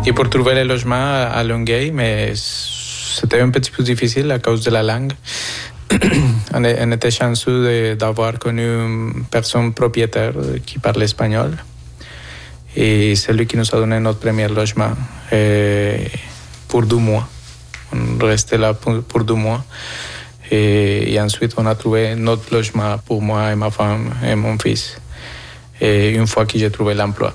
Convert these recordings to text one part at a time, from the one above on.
Et pour trouver le logement à Longueuil, mais c'était un petit peu difficile à cause de la langue. On était chanceux d'avoir connu une personne propriétaire qui parle espagnol. Et c'est lui qui nous a donné notre premier logement pour 2 mois. On restait là pour 2 mois. Et ensuite, on a trouvé notre logement pour moi et ma femme et mon fils. Et une fois que j'ai trouvé l'emploi.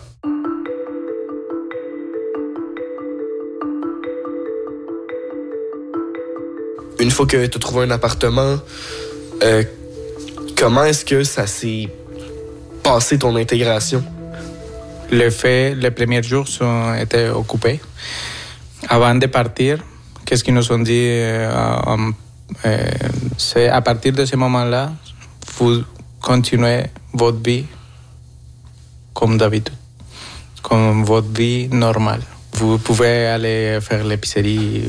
Une fois que tu as trouvé un appartement, comment est-ce que ça s'est passé ton intégration? Les premiers jours ont été occupés. Avant de partir, qu'est-ce qu'ils nous ont dit? C'est à partir de ce moment-là, vous continuez votre vie comme d'habitude, comme votre vie normale. Vous pouvez aller faire l'épicerie,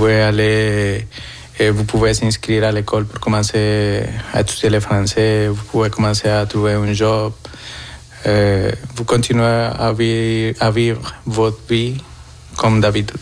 vous pouvez s'inscrire à l'école pour commencer à étudier le français, vous pouvez commencer à trouver un job. Vous continuez à vivre votre vie comme d'habitude.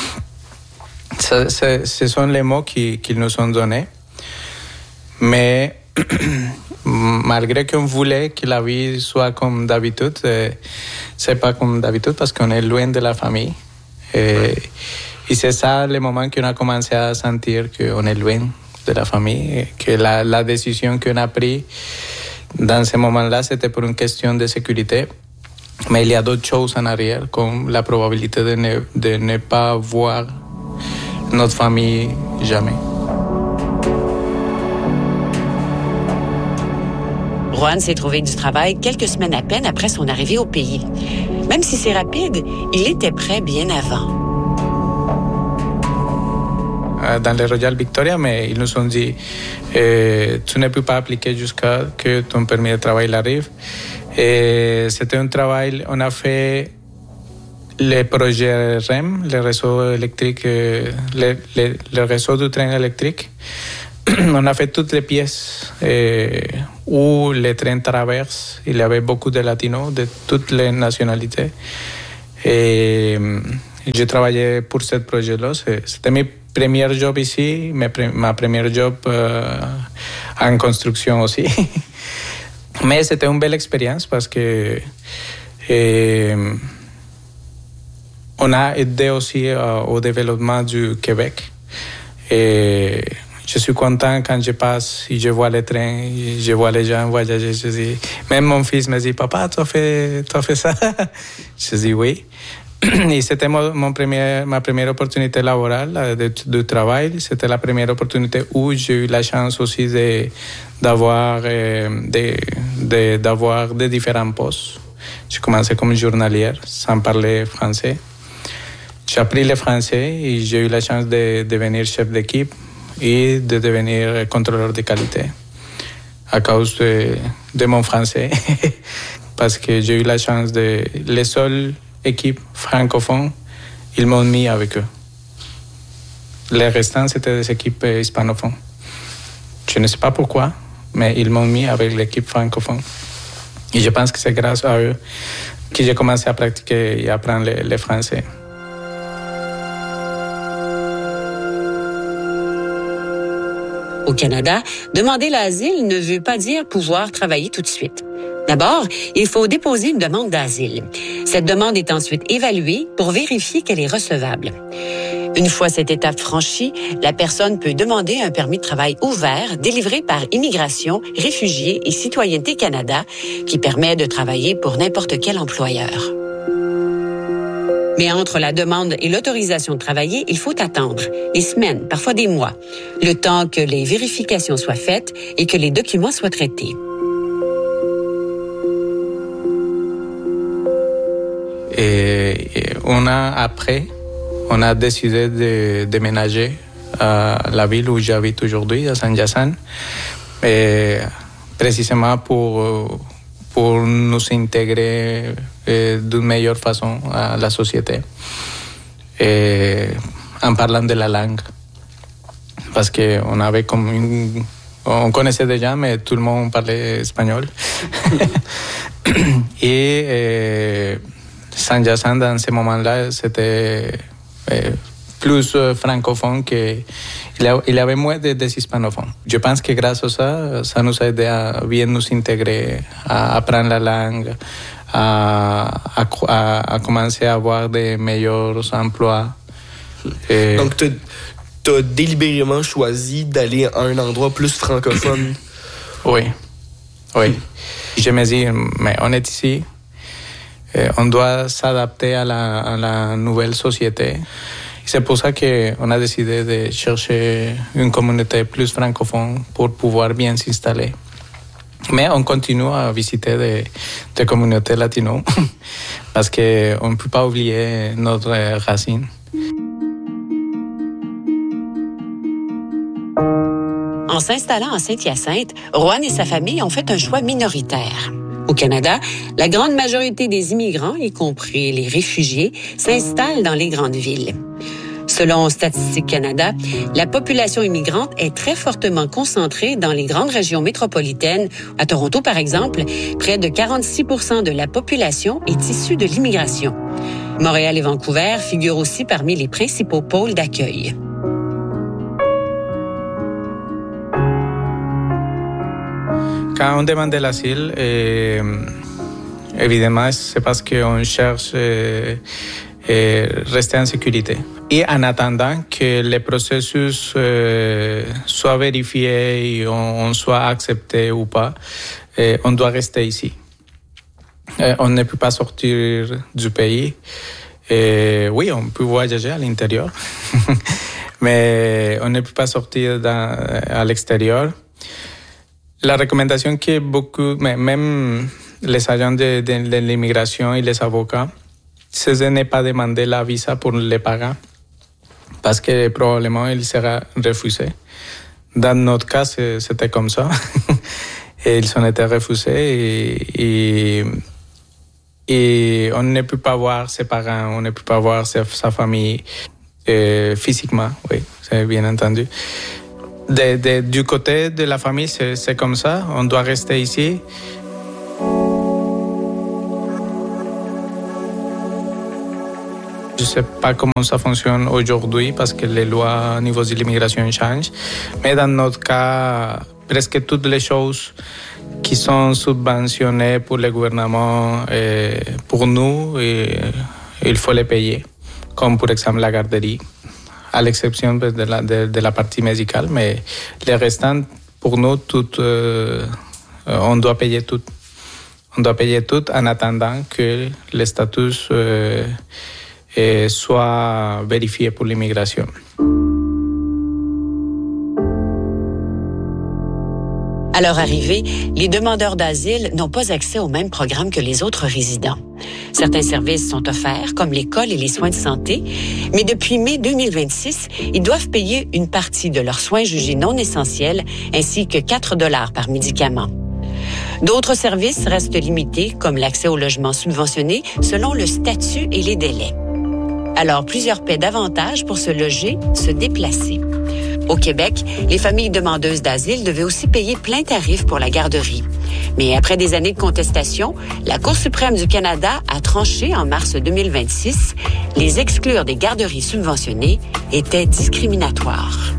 Ce sont les mots qu'ils nous ont donnés. Mais malgré qu'on voulait que la vie soit comme d'habitude, c'est pas comme d'habitude parce qu'on est loin de la famille. Et c'est ça le moment qu'on a commencé à sentir qu'on est loin de la famille, et que la décision qu'on a prise dans ce moment-là, c'était pour une question de sécurité. Mais il y a d'autres choses en arrière, comme la probabilité de ne pas voir notre famille jamais. Juan s'est trouvé du travail quelques semaines à peine après son arrivée au pays. Même si c'est rapide, il était prêt bien avant. Dans le Royal Victoria, mais ils nous ont dit tu ne peux pas appliquer jusqu'à que ton permis de travail arrive. Et c'était un travail, on a fait le projet REM, le réseau électrique, le réseau du train électrique. On a fait toutes les pièces où le train traverse. Il y avait beaucoup de latinos de toutes les nationalités. Et j'ai travaillé pour ce projet-là. C'était mon premier job ici, ma première job en construction aussi. Mais c'était une belle expérience parce que on a aidé aussi au développement du Québec. Et je suis content quand je passe et je vois les trains, je vois les gens voyager. Je dis, même mon fils me dit, papa, tu as fait ça? Je dis oui. Et c'était ma première opportunité laborale de travail. C'était la première opportunité où j'ai eu la chance aussi d'avoir des différents postes. J'ai commencé comme journalière, sans parler français. J'ai appris le français et j'ai eu la chance de devenir chef d'équipe et de devenir contrôleur de qualité à cause de mon français. Parce que j'ai eu la chance les seules équipes francophones, ils m'ont mis avec eux. Les restants, c'était des équipes hispanophones. Je ne sais pas pourquoi, mais ils m'ont mis avec l'équipe francophone. Et je pense que c'est grâce à eux que j'ai commencé à pratiquer et à apprendre le français. Au Canada, demander l'asile ne veut pas dire pouvoir travailler tout de suite. D'abord, il faut déposer une demande d'asile. Cette demande est ensuite évaluée pour vérifier qu'elle est recevable. Une fois cette étape franchie, la personne peut demander un permis de travail ouvert délivré par Immigration, Réfugiés et Citoyenneté Canada qui permet de travailler pour n'importe quel employeur. Mais entre la demande et l'autorisation de travailler, il faut attendre des semaines, parfois des mois, le temps que les vérifications soient faites et que les documents soient traités. Et un an après, on a décidé de déménager à la ville où j'habite aujourd'hui, à Saint-Hyacinthe, précisément pour nous intégrer d'une meilleure façon à la société, en parlant de la langue. Parce qu'on avait on connaissait déjà, mais tout le monde parlait espagnol. Et Saint-Hyacinthe, dans ce moment-là, c'était plus francophone qu'il y avait moins des hispanophones. Je pense que grâce à ça, ça nous a aidé à bien nous intégrer, à apprendre la langue, à commencer à avoir des meilleurs emplois. Donc, tu as délibérément choisi d'aller à un endroit plus francophone. Oui. Je me dis, mais on est ici, on doit s'adapter à la nouvelle société. C'est pour ça qu'on a décidé de chercher une communauté plus francophone pour pouvoir bien s'installer. Mais on continue à visiter des communautés latino parce qu'on ne peut pas oublier notre racine. En s'installant en Saint-Hyacinthe, Juan et sa famille ont fait un choix minoritaire. Au Canada, la grande majorité des immigrants, y compris les réfugiés, s'installent dans les grandes villes. Selon Statistique Canada, la population immigrante est très fortement concentrée dans les grandes régions métropolitaines. À Toronto, par exemple, près de 46% de la population est issue de l'immigration. Montréal et Vancouver figurent aussi parmi les principaux pôles d'accueil. Quand on demande l'asile, évidemment, c'est parce qu'on cherche rester en sécurité. Et en attendant que le processus soit vérifié et on soit accepté ou pas, on doit rester ici. On ne peut pas sortir du pays. Oui, on peut voyager à l'intérieur, mais on ne peut pas sortir à l'extérieur. La recommandation que beaucoup, même les agents de l'immigration et les avocats, c'est de ne pas demander la visa pour les parents parce que probablement il sera refusé. Dans notre cas, c'était comme ça. Et ils ont été refusés et on ne peut pas voir ses parents, on ne peut pas voir sa famille physiquement, oui, c'est bien entendu. Du côté de la famille, c'est comme ça. On doit rester ici. Je ne sais pas comment ça fonctionne aujourd'hui parce que les lois au niveau de l'immigration changent. Mais dans notre cas, presque toutes les choses qui sont subventionnées pour le gouvernement, pour nous, il faut les payer. Comme par exemple la garderie. À l'exception de la partie médicale, mais les restants, pour nous, on doit payer tout. On doit payer tout en attendant que le statut soit vérifié pour l'immigration. À leur arrivée, les demandeurs d'asile n'ont pas accès au même programme que les autres résidents. Certains services sont offerts, comme l'école et les soins de santé, mais depuis mai 2026, ils doivent payer une partie de leurs soins jugés non essentiels, ainsi que 4 $ par médicament. D'autres services restent limités, comme l'accès au logement subventionné, selon le statut et les délais. Alors, plusieurs paient davantage pour se loger, se déplacer. Au Québec, les familles demandeuses d'asile devaient aussi payer plein tarif pour la garderie. Mais après des années de contestation, la Cour suprême du Canada a tranché en mars 2026. Les exclure des garderies subventionnées était discriminatoire.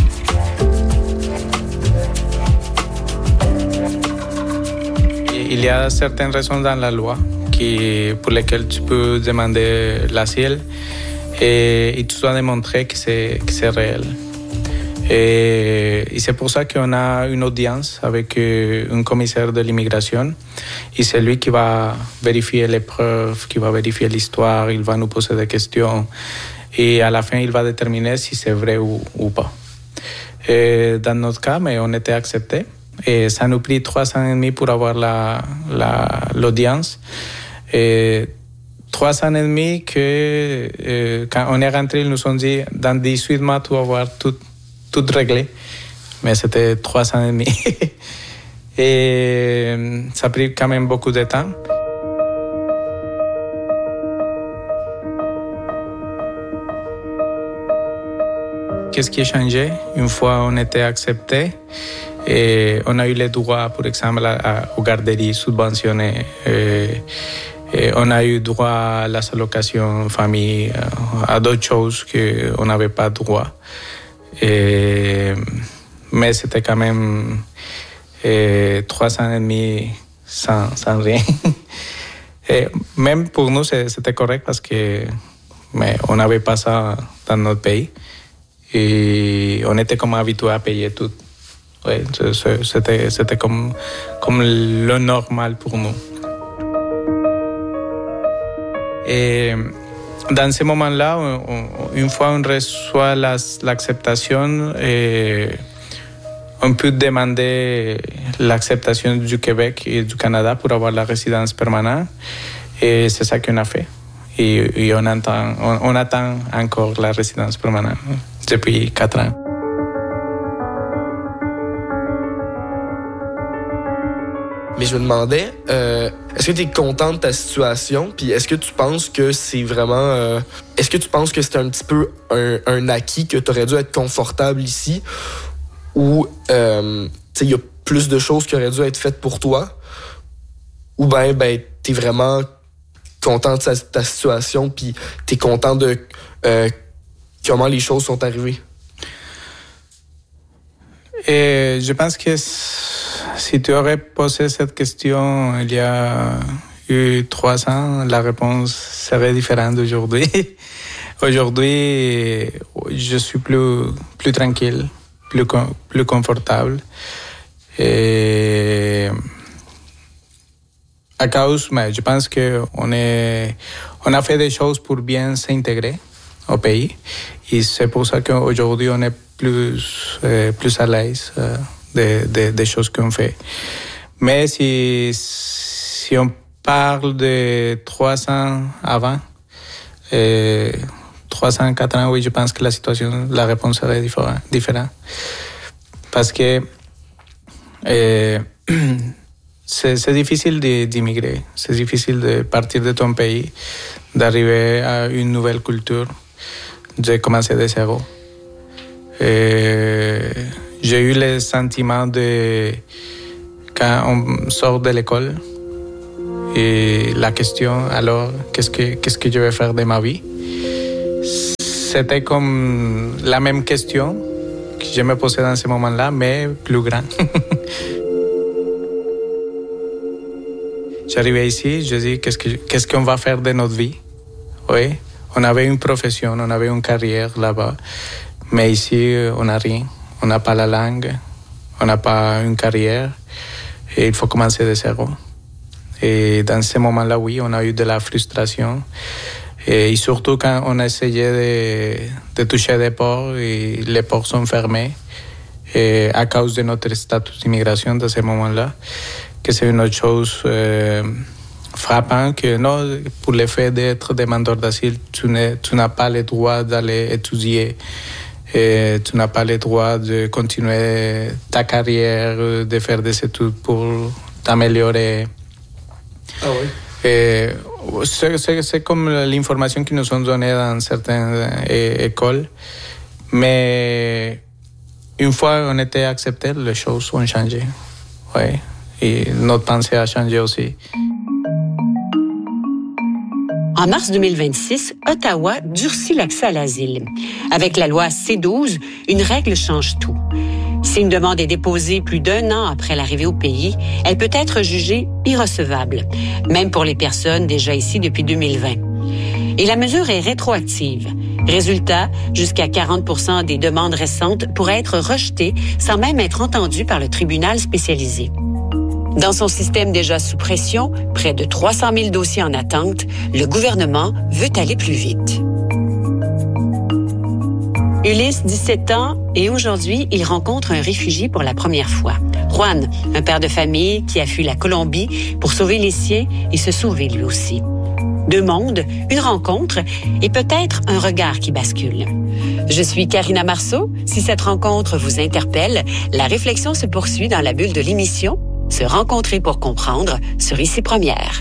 Il y a certaines raisons dans la loi pour lesquelles tu peux demander l'asile et tu dois démontrer que c'est réel. Et c'est pour ça qu'on a une audience avec un commissaire de l'immigration. Et c'est lui qui va vérifier les preuves, qui va vérifier l'histoire, il va nous poser des questions. Et à la fin, il va déterminer si c'est vrai ou pas. Et dans notre cas, mais on était acceptés. Et ça nous a pris 3 ans et demi pour avoir l'audience. Et 3 ans et demi que quand on est rentré, ils nous ont dit dans 18 mois, tu vas avoir tout réglé. Mais c'était 3 ans et demi. Et ça a pris quand même beaucoup de temps. Qu'est-ce qui a changé? Une fois on était accepté, et on a eu le droit, par exemple, aux garderies subventionnées. Et on a eu droit à la allocation famille, à d'autres choses qu'on n'avait pas droit. Mais c'était quand même 300,5 sans rien. Et même pour nous, c'était correct parce qu'on n'avait pas ça dans notre pays. Et on était comme habitués à payer tout. Ouais, c'était comme le normal pour nous. Et dans ce moment-là, une fois on reçoit l'acceptation, on peut demander l'acceptation du Québec et du Canada pour avoir la résidence permanente. Et c'est ça qu'on a fait. Et on attend encore la résidence permanente depuis 4 ans. Mais je me demandais, est-ce que tu es content de ta situation? Puis est-ce que tu penses que c'est vraiment... est-ce que tu penses que c'est un petit peu un acquis, que tu aurais dû être confortable ici? Ou il y a plus de choses qui auraient dû être faites pour toi? Ou bien tu es vraiment content de ta situation puis tu es content de comment les choses sont arrivées? Et je pense que si tu aurais posé cette question il y a eu 3 ans, la réponse serait différente aujourd'hui. Aujourd'hui, je suis plus tranquille, plus confortable. Et à cause, mais je pense qu'on a fait des choses pour bien s'intégrer au pays. Et c'est pour ça qu'aujourd'hui, on est plus à l'aise des choses qu'on fait. Mais si on parle de 3 ans avant, 3 ans, 4 ans, oui, je pense que la réponse serait différente. Parce que c'est difficile d'immigrer, c'est difficile de partir de ton pays, d'arriver à une nouvelle culture, de commencer de zéro. J'ai eu le sentiment quand on sort de l'école et la question, alors, qu'est-ce que je vais faire de ma vie? C'était comme la même question que je me posais dans ce moment-là, mais plus grand. J'arrivais ici, je dis, qu'est-ce qu'on va faire de notre vie? Oui, on avait une profession, on avait une carrière là-bas, mais ici, on n'a rien. On n'a pas la langue, on n'a pas une carrière, et il faut commencer de zéro. Et dans ce moment-là, oui, on a eu de la frustration. Et surtout quand on a essayé de toucher des ports, et les ports sont fermés, et à cause de notre statut d'immigration dans ce moment-là, que c'est une autre chose frappante, que non, pour le fait d'être demandeur d'asile, tu n'as pas le droit d'aller étudier. Et tu n'as pas le droit de continuer ta carrière, de faire des études pour t'améliorer. Ah oui? Et c'est comme l'information qu'ils nous ont donnée dans certaines écoles. Mais une fois on était acceptés, les choses ont changé. Ouais. Et notre pensée a changé aussi. En mars 2026, Ottawa durcit l'accès à l'asile. Avec la loi C-12, une règle change tout. Si une demande est déposée plus d'1 an après l'arrivée au pays, elle peut être jugée irrecevable, même pour les personnes déjà ici depuis 2020. Et la mesure est rétroactive. Résultat, jusqu'à 40% des demandes récentes pourraient être rejetées sans même être entendues par le tribunal spécialisé. Dans son système déjà sous pression, près de 300 000 dossiers en attente, le gouvernement veut aller plus vite. Ulysse, 17 ans, et aujourd'hui, il rencontre un réfugié pour la première fois. Juan, un père de famille qui a fui la Colombie pour sauver les siens et se sauver lui aussi. 2 mondes, une rencontre et peut-être un regard qui bascule. Je suis Karina Marceau. Si cette rencontre vous interpelle, la réflexion se poursuit dans la bulle de l'émission Se rencontrer pour comprendre sur Ici Première.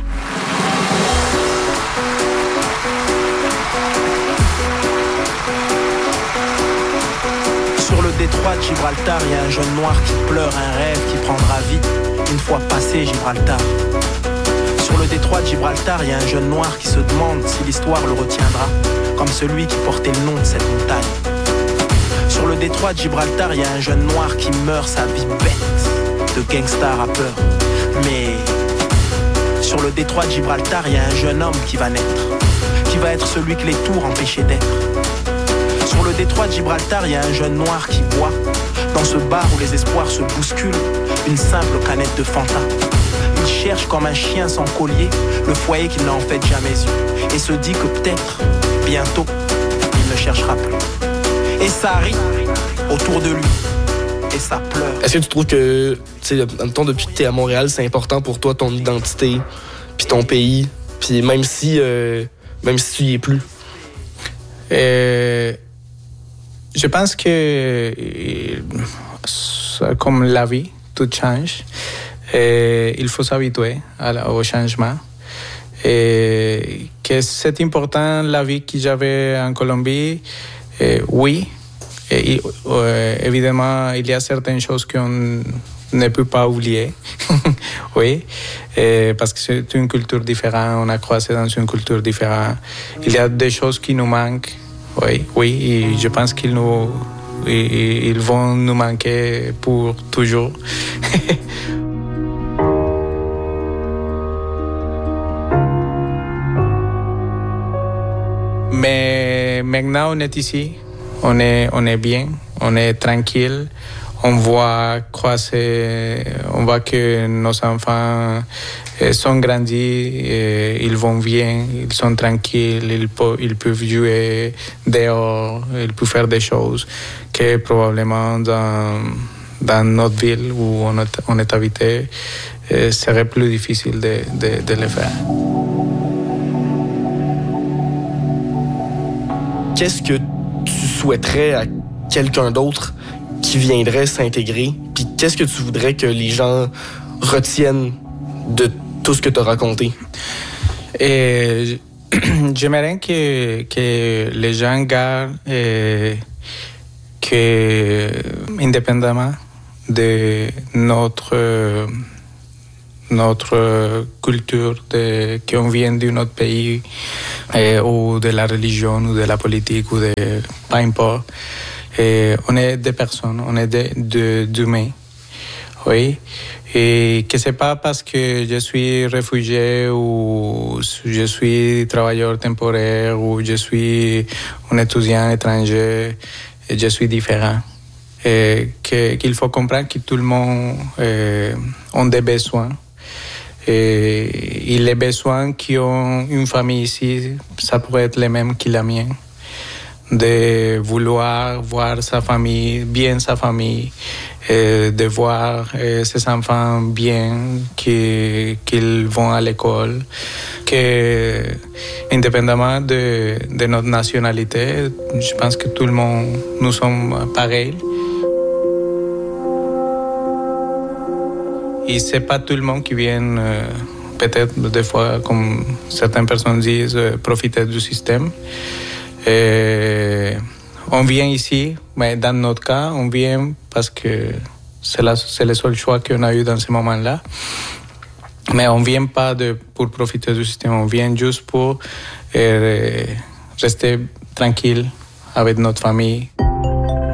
Sur le détroit de Gibraltar, il y a un jeune noir qui pleure un rêve qui prendra vie une fois passé Gibraltar. Sur le détroit de Gibraltar, il y a un jeune noir qui se demande si l'histoire le retiendra, comme celui qui portait le nom de cette montagne. Sur le détroit de Gibraltar, il y a un jeune noir qui meurt sa vie bête de gangsta rappeur. Mais sur le détroit de Gibraltar, il y a un jeune homme qui va naître, qui va être celui que les tours empêchaient d'être. Sur le détroit de Gibraltar, il y a un jeune noir qui boit, dans ce bar où les espoirs se bousculent, une simple canette de Fanta. Il cherche comme un chien sans collier le foyer qu'il n'a en fait jamais eu, et se dit que peut-être, bientôt, il ne cherchera plus. Et ça rit autour de lui, et ça pleure. Est-ce que tu trouves que, tu sais, en même temps, depuis que t'es à Montréal, c'est important pour toi ton identité, puis ton pays, puis même si tu y es plus? Je pense que, comme la vie, tout change. Il faut s'habituer au changement. Et que c'est important la vie que j'avais en Colombie, oui. Et, évidemment, il y a certaines choses qu'on ne peut pas oublier. Oui, parce que c'est une culture différente, on a croisé dans une culture différente. Il y a des choses qui nous manquent. Oui, et je pense qu'ils vont nous manquer pour toujours. Mais maintenant, on est ici, on est bien, on est tranquille. On voit que nos enfants sont grandis, ils vont bien, ils sont tranquilles, ils peuvent jouer dehors, ils peuvent faire des choses que probablement dans notre ville où on est habité, serait plus difficile de le faire. Qu'est-ce que tu souhaiterais à quelqu'un d'autre qui viendrait s'intégrer? Puis qu'est-ce que tu voudrais que les gens retiennent de tout ce que tu as raconté? J'aimerais que les gens gardent que, indépendamment de notre culture, qu'on vient d'un autre pays, ou de la religion, ou de la politique, ou de peu importe, on est des personnes, on est d'humains. Oui. Et que c'est pas parce que je suis réfugié ou je suis travailleur temporaire ou je suis un étudiant étranger, je suis différent. Et qu'il faut comprendre que tout le monde a des besoins. Et les besoins qui ont une famille ici, ça pourrait être les mêmes que la mienne. De vouloir voir sa famille, de voir ses enfants bien, qu'ils vont à l'école, que indépendamment de notre nationalité, je pense que tout le monde, nous sommes pareils. Et c'est pas tout le monde qui vient, peut-être des fois, comme certaines personnes disent, profiter du système. On vient ici, mais dans notre cas, on vient parce que c'est le seul choix qu'on a eu dans ce moment-là. Mais on ne vient pas pour profiter du système, on vient juste pour rester tranquille avec notre famille.